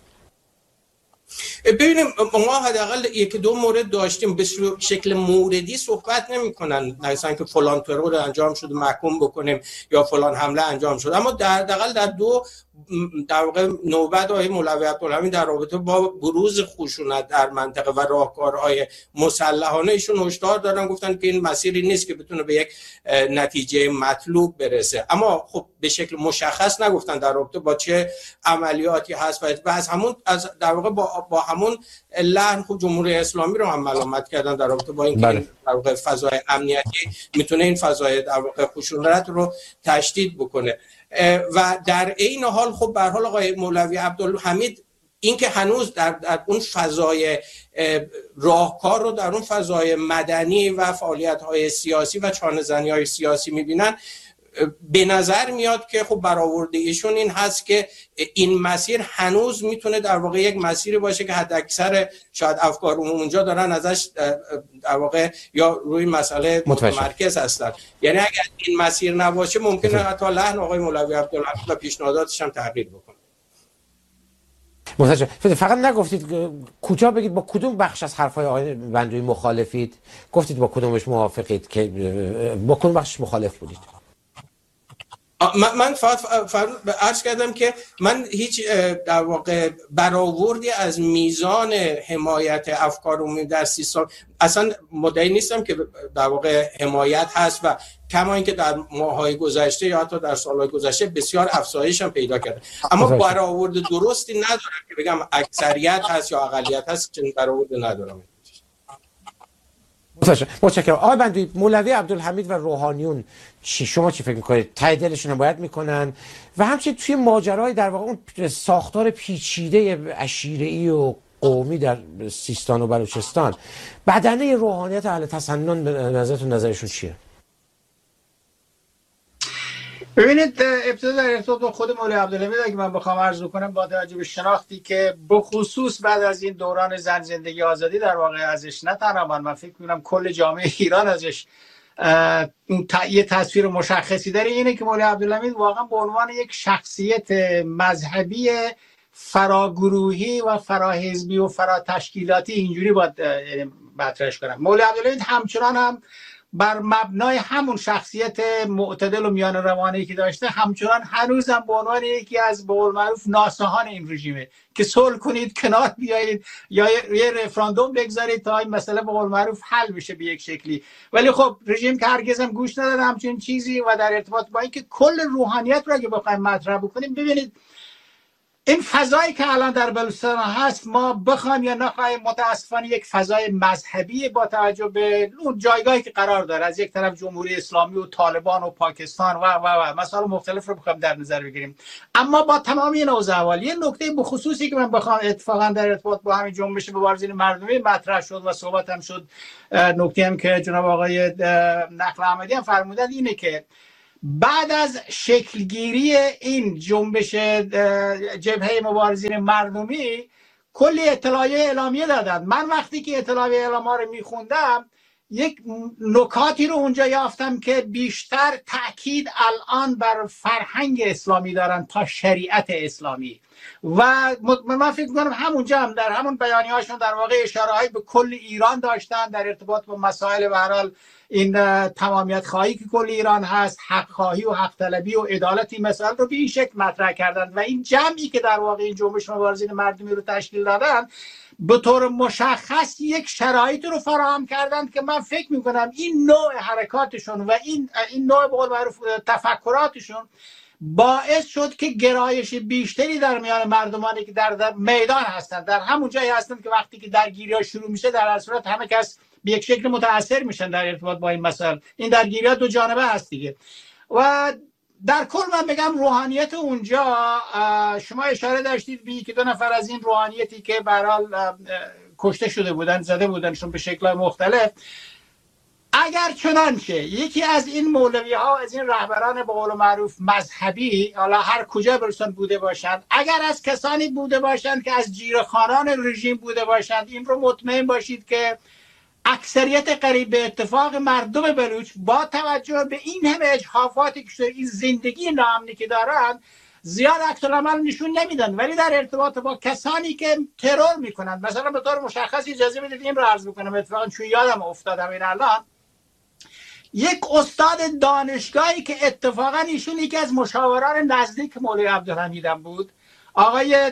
ببینیم ما حداقل 1-2 مورد داشتیم، به شکل موردی صحبت نمی‌کنن، مثلا که فلان ترور انجام شده محکوم بکنیم یا فلان حمله انجام شده، اما حداقل در 2 در واقع نوبت آقای مولوی عبدالحمید در رابطه با بروز خشونت در منطقه و راهکارهای مسلحانه ایشون هشدار دادن، گفتن که این مسیری نیست که بتونه به یک نتیجه مطلوب برسه. اما خب به شکل مشخص نگفتن در رابطه با چه عملیاتی هست و از در واقع با همون لحن خب جمهوری اسلامی رو هم ملامت کردن در رابطه با اینکه در واقع فضای امنیتی میتونه این فضای در واقع خشونت رو تشدید بکنه. و در این حال خب به هر حال آقای مولوی عبدالحمید اینکه هنوز در اون فضای راهکار رو در اون فضای مدنی و فعالیت‌های سیاسی و چانه‌زنی‌های سیاسی می‌بینن، به نظر میاد که خب برآورده ایشون این هست که این مسیر هنوز میتونه در واقع یک مسیری باشه که حد اکثر شاید افکار اونجا دارن ازش در واقع یا روی مسئله متمرکز هستن. یعنی اگر این مسیر نباشه ممکنه حتی لحن آقای مولوی عبدالحمید و پیشنهاداتش هم تغییر بکنه. متشکرم. فقط نگفتید کوتاه بگید با کدوم بخش از حرفای آقای بندوی مخالفید؟ گفتید با کدومش موافقید، که با کدوم بخش مخالف بودید؟ من فقط عرض کردم که من هیچ در واقع برآوردی از میزان حمایت افکار عمومی در سیستان اصلا مدعی نیستم که در واقع حمایت هست و کما اینکه در ماه‌های گذشته یا حتی در سال‌های گذشته بسیار افزایش هم پیدا کرده، اما برآورد درستی ندارم که بگم اکثریت هست یا اقلیت هست، چنین برآورد ندارم. متشکرم. آقای بندوی، مولوی عبدالحمید و روحانیون شما چی فکر میکنید؟ ته دلشون حمایت میکنن و همچنین توی ماجرای در واقع اون ساختار پیچیده عشیره‌ای و قومی در سیستان و بلوچستان بدنه روحانیت اهل تسنن به نظرشون چیه؟ ببینید ابتدا در ارتباط با خود مولوی عبدالحمید اگه من بخوام عرض کنم، با توجه به شناختی که بخصوص بعد از این دوران زن زندگی آزادی در واقع ازش، نه تنها من فکر می‌کنم کل جامعه ایران ازش یه تصویر مشخصی داره، اینه که مولوی عبدالحمید واقعا به عنوان یک شخصیت مذهبی فراگروهی و فراحزبی و فراتشکیلاتی اینجوری باید مطرحش کنم. مولوی عبدالحمید همچنان هم بر مبنای همون شخصیت معتدل و میان روانه‌ای که داشته، همچنان هنوزم به عنوان یکی از به قول معروف ناصحان این رژیمه که صلح کنید، کنار بیایید یا یه رفراندوم بگذارید تا این مسئله به قول معروف حل بشه به یک شکلی. ولی خب رژیم که هرگز هم گوش نداد همچین چیزی. و در ارتباط با اینکه کل روحانیت رو اگه بخوایم مطرح بکنیم، ببینید این فضایی که الان در بلوچستان هست، ما بخوایم یا نخوایم متاسفانه یک فضای مذهبی با توجه به اون جایگاهی که قرار داره، از یک طرف جمهوری اسلامی و طالبان و پاکستان و مسائل مختلف رو بخوایم در نظر بگیریم. اما با تمام این اوضاع احوال، یه نکته بخصوصی که من بخوام اتفاقا در ارتباط با همین جنبش مبارزین مردمی مطرح شد و صحبت هم شد، نکته هم که جناب آقای نقل احمدی هم فرمودن، اینه که بعد از شکلگیری این جنبش جبهه مبارزین مردمی کلی اطلاعیه اعلامیه دادن. من وقتی که اطلاعیه اعلامیه رو میخوندم، یک نکاتی رو اونجا یافتم که بیشتر تاکید الان بر فرهنگ اسلامی دارن تا شریعت اسلامی و من فکر می‌کنم همونجا هم در همون بیانیه‌هاشون در واقع اشاره‌ای به کل ایران داشتن در ارتباط با مسائل به هر حال این تمامیت خواهی که کل ایران هست، حق خواهی و حق طلبی و عدالت، این مسائل رو به این شکل مطرح کردن و این جمعی که در واقع این جنبش مبارزین مردمی رو تشکیل دادن به طور مشخص یک شرایط رو فراهم کردند که من فکر میکنم این نوع حرکاتشون و این نوع به قول معروف تفکراتشون باعث شد که گرایش بیشتری در میان مردمانی که در میدان هستند، در همون جایی هستند که وقتی که درگیری‌ها شروع میشه در هر صورت همه کس به یک شکل متاثر میشن در ارتباط با این مسائل. این درگیری‌ها دو جانبه هست دیگه. و در کل من بگم روحانیت اونجا، شما اشاره داشتید به یکی دو نفر از این روحانیتی که به هر حال کشته شده بودن، زده بودنشون به شکل‌های مختلف. اگر چنانچه یکی از این مولوی ها، از این رهبران به قول معروف مذهبی، حالا هر کجا برسن بوده باشند، اگر از کسانی بوده باشند که از جیره‌خوانان رژیم بوده باشند، این رو مطمئن باشید که اکثریت قریب به اتفاق مردم بلوچ با توجه به این همه اجحافاتی که این زندگی ناامنی که دارن زیاد عکس العمل نشون نمیدن، ولی در ارتباط با کسانی که ترور میکنن، مثلا به طور مشخص اجازه بدید این رو عرض بکنم، اتفاقا چون یادم افتاد همین الان، یک استاد دانشگاهی که اتفاقا ایشون یکی از مشاوران نزدیک مولوی عبدالحمید بود، آقای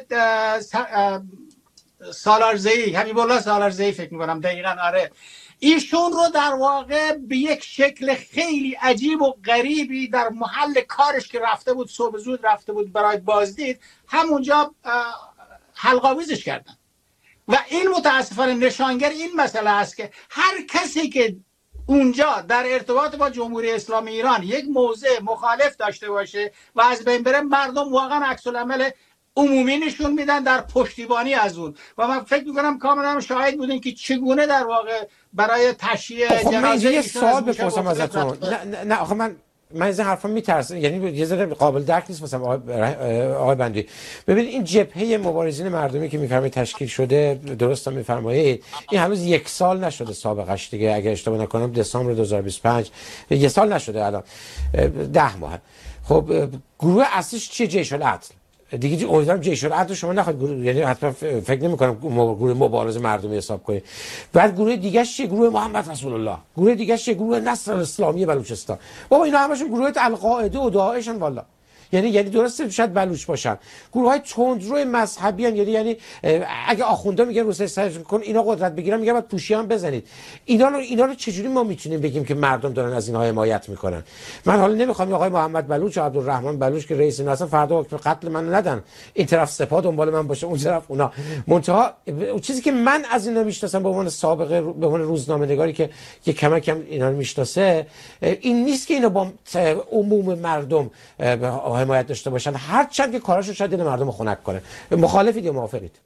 سالارزئی، حبیب الله سالارزئی فکر میکنم دقیقاً، آره، ایشون رو در واقع به یک شکل خیلی عجیب و غریبی در محل کارش که رفته بود، صبح زود رفته بود برای بازدید، همونجا حلق‌آویزش کردن. و این متاسفانه نشانگر این مسئله است که هر کسی که اونجا در ارتباط با جمهوری اسلامی ایران یک موضع مخالف داشته باشه و از بین بره، مردم واقعا عکس العمل عمومی نشون میدن در پشتیبانی از اون. و من فکر میکنم کاملا شاهد بودین که چگونه در واقع برای تشییع جنازه یه سوال بپرسم ازتون. نه آخه من از این حرفا میترسم، یعنی یه ذره قابل درک نیست. مثلا آقای بندی، ببینید این جبهه مبارزین مردمی که میفرمایید تشکیل شده، درست میفرمایید، این هنوز یک سال نشده سابقش دیگه، اگه اشتباه نکنم دسامبر 2025 یک سال نشده، الان 10 ماه. خب گروه اصلیش چیه؟ جیش العدل دیگه. امیدوارم جیش العدل شما نخواهید گروه، یعنی حتما فکر نمی‌کنم گروه مبارزه مردمی حساب کنید. بعد گروه دیگه چیه؟ گروه محمد رسول الله. گروه دیگه چیه؟ گروه نصر اسلامی بلوچستان. بابا اینا همشون گروه القاعده و داعشن والا. یعنی درسته شاید بلوچ باشن، گروه‌های تندرو مذهبی ان، یعنی اگه آخوندا میگن روسیه سرش کن اینا قدرت بگیرن، میگن بعد پوشیان بزنید. اینا رو چجوری ما میتونیم بگیم که مردم دارن از اینها حمایت میکنن؟ من حالا نمیخوام آقای محمد بلوچ و عبدالرحمن بلوچ که رئیس اصلا فردا حکم قتل من ندن، این طرف سپاه دنبال من باشه، اون طرف اونا. منتها چیزی که من از اینا میشناسم به عنوان سابقه، به عنوان روزنامه‌نگاری که کم اینا رو میشناسه، این نیست که اینا با عموم مردم حمایت داشته باشن، هرچند که کاراشو شاید دل مردم خنک کنه. مخالفید یا موافقید؟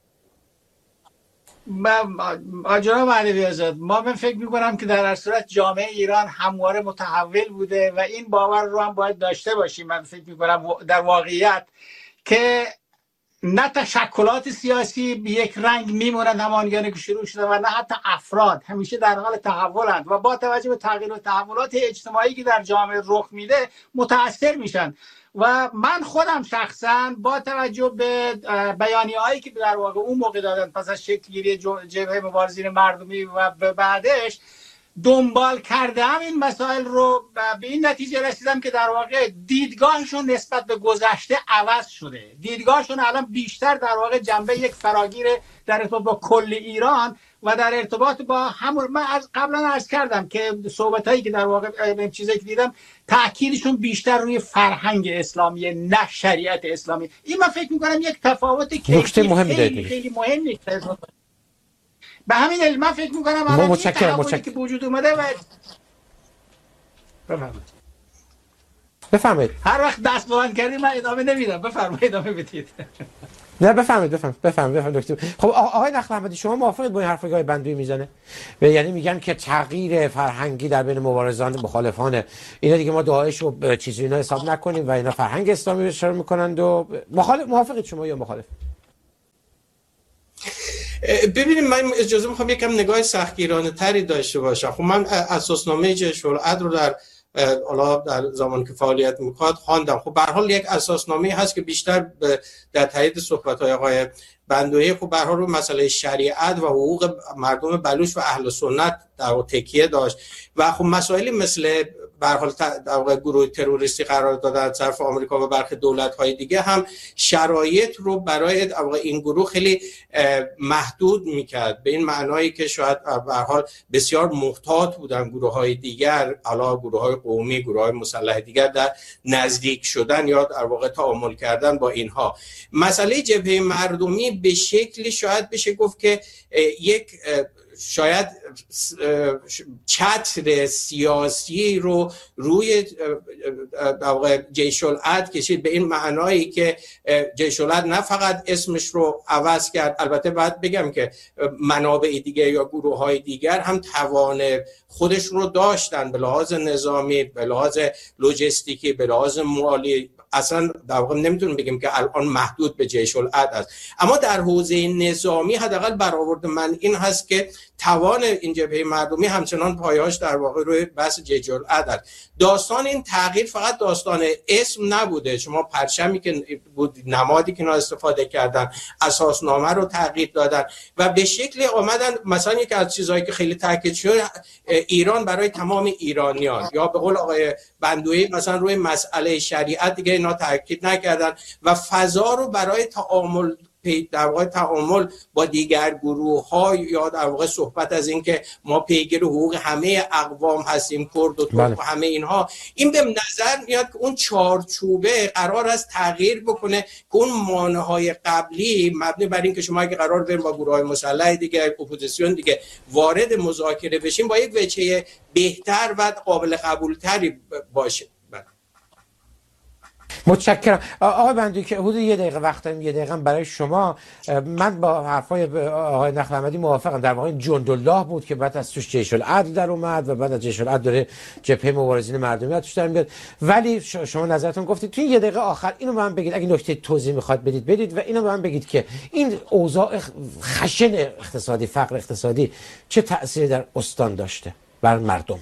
جناب مهدوی آزاد، من فکر میکنم که در هر صورت جامعه ایران همواره متحول بوده و این باور رو هم باید داشته باشیم. من فکر میکنم در واقعیت که نه تشکلات سیاسی به یک رنگ میمونند همانگونه که شروع شده و نه حتی افراد همیشه در حال تحولند و با توجه به تغییر و تحولات اجتماعی که در جامعه رخ میده متاثر میشن. و من خودم شخصا با توجه به بیانیه‌هایی که در واقع اون موقع دادن پس از شکل‌گیری جبهه مبارزین مردمی و بعدش دنبال کردم این مسائل رو، به این نتیجه رسیدم که در واقع دیدگاهشون نسبت به گذشته عوض شده. دیدگاهشون الان بیشتر در واقع جنبه یک فراگیر در ارتباط با کل ایران و در ارتباط با همون، من از قبلا عرض کردم که صحبتایی که در واقع چیزایی که دیدم تأکیدشون بیشتر روی فرهنگ اسلامی نه شریعت اسلامی. این من فکر می‌کنم یک تفاوت خیلی مهمی به همین دلیل من فکر می‌کنم الان که وجود اومده و بفرمایید. هر وقت دست بلند کردید من ادامه نمیدم، بفرمایید ادامه بدید. نه بفرمایید دکتر. خب آقای نخل احمدی، شما موافقید با این حرفی که آقای بندوی میزنه؟ یعنی میگن که تغییر فرهنگی در بین مبارزان مخالفان اینا دیگه ما داعش و چیزی اینا حساب نکنیم و اینا فرهنگ اسلامی رو اشاره میکنند و موافقید شما یا مخالف؟ ببینیم، من اجازه میخوام یکم نگاه سختگیرانه تری داشته باشم. خب من اساسنامه جیش العدل رو در زمانی که فعالیت میکرد خواندم. خب به هر حال یک اساسنامه هست که بیشتر در تایید صحبت‌های آقای بندوی خب به هر حال رو مسئله شریعت و حقوق مردم بلوچ و اهل سنت در تکیه داشت و خب مسائلی مثل به هر حال در واقع گروه تروریستی قرار دادن از طرف آمریکا و برخی دولت‌های دیگه هم شرایط رو برای در واقع این گروه خیلی محدود می‌کرد، به این معنایی که شاید به هر حال بسیار محتاط بودن گروه‌های دیگر، حالا گروه‌های قومی، گروه‌های مسلح دیگر در نزدیک شدن یا در واقع تعامل کردن با اینها. مسئله جبهه مردمی به شکلی شاید بشه گفت که یک شاید چتر سیاسی رو روی جیش العدل کشید، به این معنایی که جیش العدل نه فقط اسمش رو عوض کرد، البته باید بگم که منابع دیگر یا گروه های دیگر هم توان خودش رو داشتن به لحاظ نظامی، به لحاظ لوجستیکی، به لحاظ مالی. اصلا در واقع نمیتونیم بگیم که الان محدود به جیش العدل است، اما در حوزه نظامی حداقل برآورد من این هست که توان این جبهه مردمی همچنان پایه‌اش در واقع روی بحث جیش العدل. داستان این تغییر فقط داستان اسم نبوده. شما پرچمی که بود، نمادی که اینا استفاده کردن، اساسنامه رو تغییر دادن و به شکلی آمدن. مثلا یکی از چیزهایی که خیلی تاکید شد، ایران برای تمام ایرانیان، یا به قول آقای بندوی مثلا روی مسئله شریعت دیگه اینا تاکید نکردن و فضا رو برای در واقع تعامل با دیگر گروه ها یا در واقع صحبت از این که ما پیگیر حقوق همه اقوام هستیم، کرد و ترک و همه اینها، این به نظر میاد که اون چارچوبه قرار است تغییر بکنه که اون مانع‌های قبلی مبنی بر این که شما اگه قرار بریم با گروه‌های مسلح دیگه، اپوزیسیون دیگه وارد مذاکره بشیم، با یک وجه بهتر و قابل قبولتری باشه. متشکرم. آقای بندوی که حدود یه دقیقه وقت داریم، یه دقیقه برای شما. من با حرفای آقای نخل احمدی موافقم. در واقع جندالله بود که بعد از توش جیش العدل در اومد و بعد از جیش العدل داره جبهه مبارزین مردمی توش در میاد. ولی شما نظرتون گفتید توی یه دقیقه آخر اینو به من بگید، اگه نکته توضیح میخواد بدید و اینو به من بگید که این اوضاع خشن اقتصادی، فقر اقتصادی چه تأثیری در استان داشته بر مردم؟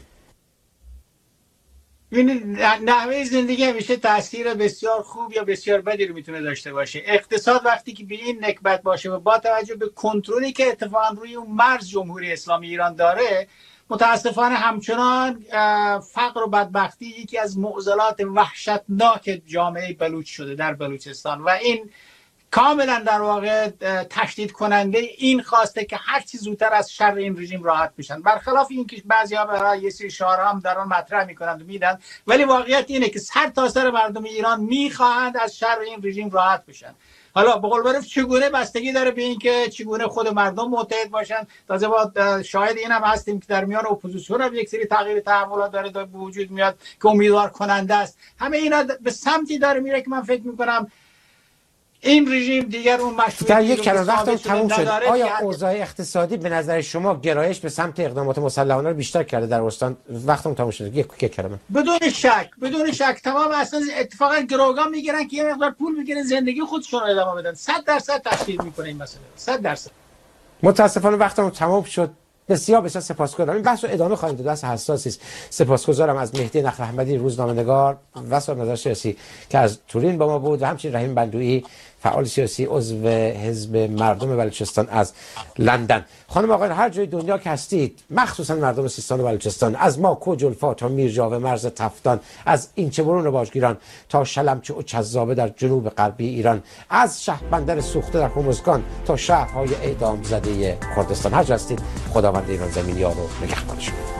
نحوه زندگی همیشه تاثیر بسیار خوب یا بسیار بدی رو میتونه داشته باشه. اقتصاد وقتی که به این نکبت باشه و با توجه به کنترلی که اتفاقا روی اون مرز جمهوری اسلامی ایران داره، متاسفانه همچنان فقر و بدبختی یکی از معضلات وحشتناک جامعه بلوچ شده در بلوچستان و این کاملا در واقع تشدید کننده این خواسته که هر چی زودتر از شر این رژیم راحت بشن، برخلاف این که بعضی‌ها برای یه سری شعارها هم در آن مطرح میکنند و میدن، ولی واقعیت اینه که سر تا سر مردم ایران میخواهند از شر این رژیم راحت بشن. حالا به قول معروف چگونه بستگی داره به این که چگونه خود مردم متحد باشن. تازه با شاهد این هم هستیم که در میان اپوزیسیون هم یک سری تغییر تحولات داره به وجود میاد که امیدوار کننده است. همه اینا به سمتی داره میره که من فکر میکنم این رژیم دیگر اون مشروعیت در یک کلمه وقتمون تموم شد. آیا اوضاع اقتصادی به نظر شما گرایش به سمت اقدامات مسلحانه رو بیشتر کرده در استان؟ وقتمون تموم شد. یک کلمه. بدون شک تمام اصلا اتفاقا گروگان میگیرن که یه مقدار پول میگیرن زندگی خودشون رو ادامه بدن. 100% تشکیل میکنه این مسئله. 100%. متاسفانه وقتمون تموم شد. بسیار سپاسگزارم. این بحث رو ادامه خواهیم داد، بحث حساسی است. سپاسگزارم از مهدی نخل احمدی، روزنامه‌نگار و صاحب سیاسی که از تورین با ما بود و همچنین رحیم بندویی، فعال سیاسی عضو حزب مردم بلوچستان از لندن. خانم آقایان، هر جای دنیا که هستید، مخصوصا مردم سیستان و بلوچستان، از ما کوجلفا تا میرجاوه مرز تفتان، از اینچه برون و باجگیران تا شلمچه و چذابه در جنوب غربی ایران، از شهربندر سوخته در هرمزگان تا شهرهای اعدام زده کردستان، هر جا هستید، خداوند ایران زمین یار و نگهبان شما.